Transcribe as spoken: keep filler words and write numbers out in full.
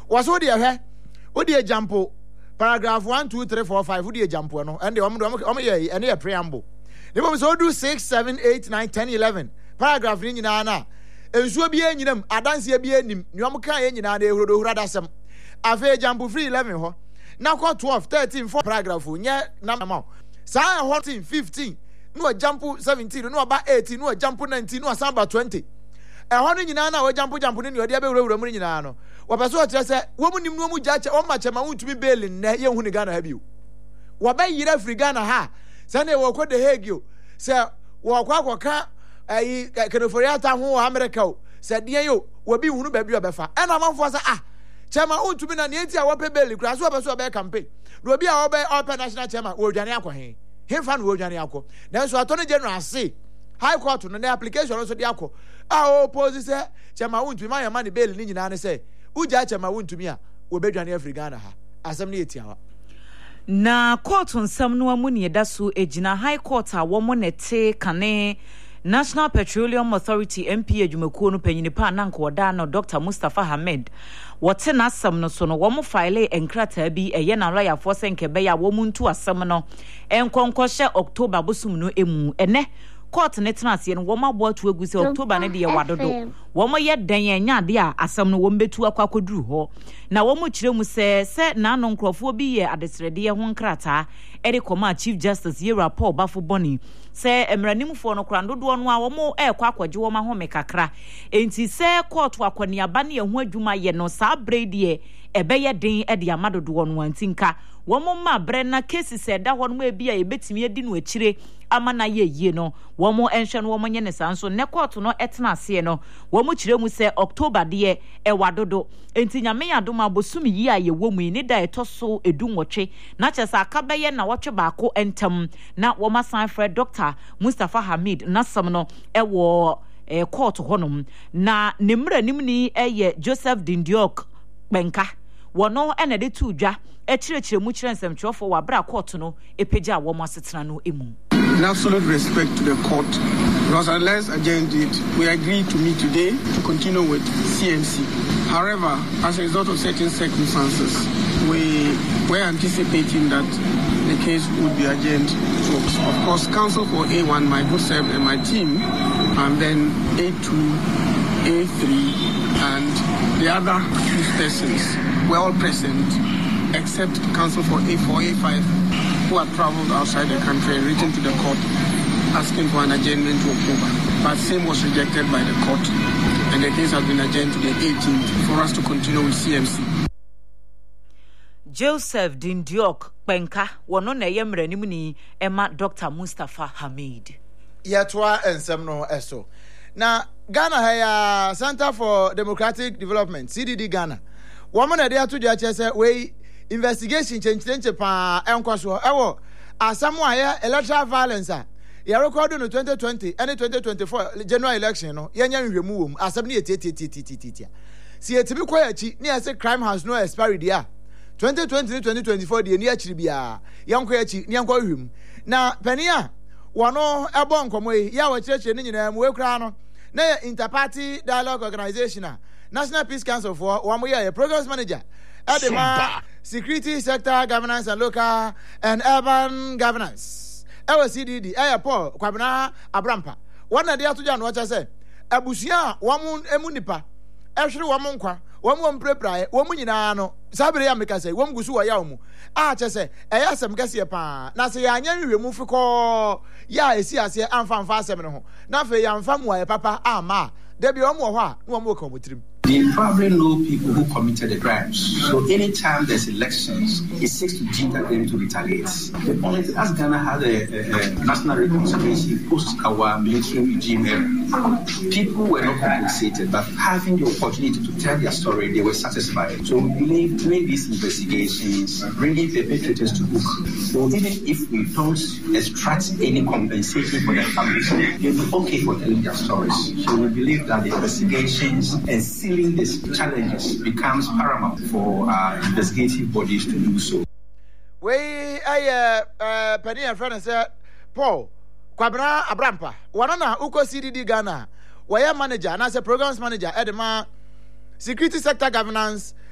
was what you have. What do you jump? Paragraph one, two, three, four, five. What do you jump? No, and the um and a preamble. The moment so do six, seven, eight, nine, ten, eleven. Paragraph in Yana. And so be any them. I dance here be any. You am kind in a who rather some. A fair jump free eleven. Ho. Now call twelve, thirteen, four paragraph. Yeah, number. Say fourteen, fifteen. No jump seventeen. No about eighteen. No jump nineteen. No about twenty. A hundred in Anna or jump jump in your dear Roman in Ano. What I saw just said, woman in no judge or much amount to be bailing, young when gonna have you. What by you every Ghana ha? Sunday walk what the heg you. Sir, walk walk walk. I can for your time who America said, dear you will be one baby of a and I'm for ah. Chairman ought to be an eighty hour belly, grass over so bad campaign. Will be our open national chairman, World Janiaco. He found World Janiaco. Then so Attorney General say, High Court on the application also the Ako. Our opposes her, Chairman won't be my money bail in and say, Uja Chairman won't to me, will be Jania Frigana, as some eighty hour. Na court on some no money dasu ejina High Court a woman ete kane National Petroleum Authority M P adwumakuo no panyinipa nanko oda no Doctor Mustafa Ahmed wote na asam no so no wo mo file enkrata bi eye na lawyer for senke be ya wo mu ntu asam no enkonkɔhye October bosum no emu ene court ne tenase no wo ma bo atu egu se October ne de ye wadodo wo mo ye dan enya de a asam no wo mbetu akwakoduru ho na wo mo kire mu se se na no nkrofo bi ye adesrede ye ho nkrata ere koma Chief Justice Yera Paul Bafo Boni se emranimfo no kra ndodo no a wo mo e kwa akwaje wo ma ho mekakra enti se court akoniaba ne ho adwuma ye no sa brede ebe ye den e de amadodo no antinka wo mo ma bre na cases e da ho no e bia e betimi edi no akire ama na ye yie no wo mo enhwe no wo mo nye ne sanso ne court no etena ase no wo mo kire mu se October de e wadodo enti nyame yadoma bosumi yi a ye wo mu ni da etoso edu nwotwe na chesa aka ye na wotwe baako entam na wo ma san Fred Doctor Mustafa Hamid nasam no e wo e court honom na ne mranim ni eye Joseph Dindiok Benka wono ene de tu dwa e kirekire mu kire nsɛmtwerɛfo wa bra court no epagya wo mo asetena no emu. In absolute respect to the court, because unless adjourned it, we agreed to meet today to continue with C M C. However, as a result of certain circumstances, we were anticipating that the case would be adjourned. So, of course, counsel for A one, my good self and my team, and then A two, A three, and the other persons were all present, except counsel for A four, A five, who had traveled outside the country and written to the court asking for an adjournment to October. But same was rejected by the court, and the case has been adjourned to the eighteenth for us to continue with C M C. Joseph Dindiok Benka wono na ye mranim ni ema Doctor Mustafa Hamid. Yetwa ensem no eso. Na Ghana ha Center for Democratic Development C D D Ghana. Woman na dey to dia chese we investigation chenchenche pa enkoso ewo asamu aye electoral violence a ya record no twenty twenty and twenty twenty-four general election no yenya nhwemu wom asam ne etitititititia si etibi kwa achi ne ase crime has no expiry dia twenty twenty twenty twenty-four de ni achiri bia yankwa achi ne yankwa hwem na pania wono ebo nkomo yi ya wa kirechire ne nyina mu ekura no na interparty dialogue organization a National Peace Council for one year programs manager Edema Security Sector Governance and Local and Urban Governance. Ewa C D D, Eya Paul, Kwabena Abrampa. One idea to Jan, what I say. Abusia, Wamun Emunipa, Actually, Wamunkwa, Wamun Prepra, Wamunino, Sabri Amikase, Wamgusu Yamu. Ah, Chese, Ayasam Gassia Pa, Nasa Yan remove for call. Ya, I see us here and fan fast seven. Nafe Yan Famwa, Papa, ah, ma. Debbie Omoha, one more come with him. They probably know people who committed the crimes. So anytime there's elections, it seeks to ginger them to retaliate. The only thing, as Ghana has a, a, a national reconciliation post our military regime era, people were not compensated, but having the opportunity to tell their story, they were satisfied. So we believe doing these investigations, bringing perpetrators to book. So even if we don't extract any compensation for their families, they'll be okay for telling their stories. So we believe that the investigations and sealing these challenges becomes paramount for uh, investigative bodies to do so. We, I, uh, Penny and friend said, Paul, Kwabena Abrampa, Wanana, Uko C D D Ghana, where manager, and as a programs manager, Edema, Security Sector Governance